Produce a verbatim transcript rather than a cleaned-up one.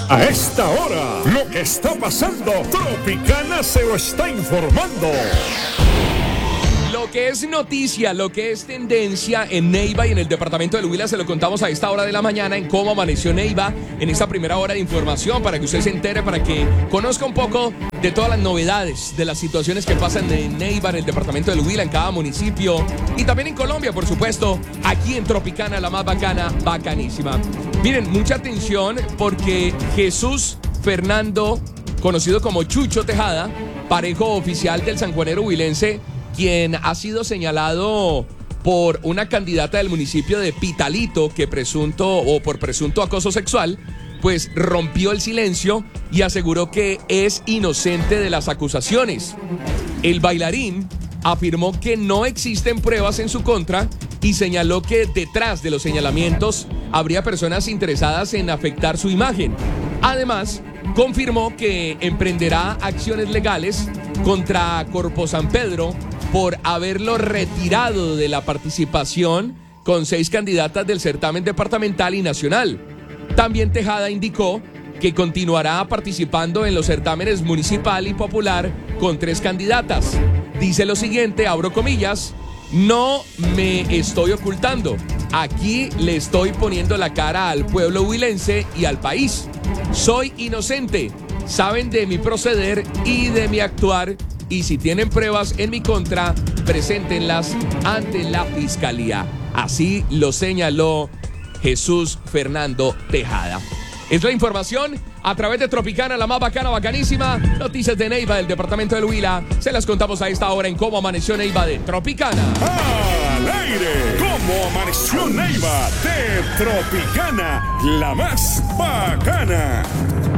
A esta hora, lo que está pasando, Tropicana se lo está informando. Lo que es noticia, lo que es tendencia en Neiva y en el departamento del Huila, se lo contamos a esta hora de la mañana en cómo amaneció Neiva en esta primera hora de información, para que usted se entere, para que conozca un poco de todas las novedades, de las situaciones que pasan en Neiva, en el departamento del Huila, en cada municipio y también en Colombia, por supuesto, aquí en Tropicana, la más bacana, bacanísima. Miren, mucha atención porque Jesús Fernando, conocido como Chucho Tejada, parejo oficial del sanjuanero huilense, quien ha sido señalado por una candidata del municipio de Pitalito que presunto o por presunto acoso sexual, pues rompió el silencio y aseguró que es inocente de las acusaciones. El bailarín afirmó que no existen pruebas en su contra y señaló que detrás de los señalamientos habría personas interesadas en afectar su imagen. Además, confirmó que emprenderá acciones legales contra Corpo San Pedro por haberlo retirado de la participación con seis candidatas del certamen departamental y nacional. También Tejada indicó que continuará participando en los certámenes municipal y popular con tres candidatas. Dice lo siguiente, abro comillas: no me estoy ocultando. Aquí le estoy poniendo la cara al pueblo huilense y al país. Soy inocente. Saben de mi proceder y de mi actuar. Y si tienen pruebas en mi contra, preséntenlas ante la fiscalía. Así lo señaló Jesús Fernando Tejada. Es la información a través de Tropicana, la más bacana, bacanísima. Noticias de Neiva, del departamento del Huila. Se las contamos a esta hora en Cómo Amaneció Neiva de Tropicana. Al aire, Cómo Amaneció Neiva de Tropicana, la más bacana.